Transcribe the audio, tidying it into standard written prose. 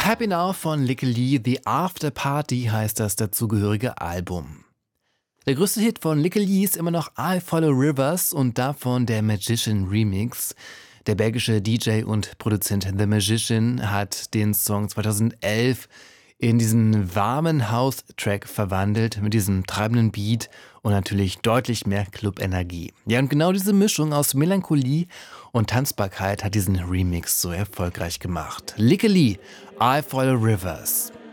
Happy Now von Licky Lee, The After Party heißt das dazugehörige Album. Der größte Hit von Licky Lee ist immer noch I Follow Rivers und davon der Magician Remix. Der belgische DJ und Produzent The Magician hat den Song 2011 in diesen warmen House-Track verwandelt mit diesem treibenden Beat und natürlich deutlich mehr Club-Energie. Ja, und genau diese Mischung aus Melancholie und Tanzbarkeit hat diesen Remix so erfolgreich gemacht. Licky Lee, I Follow Rivers.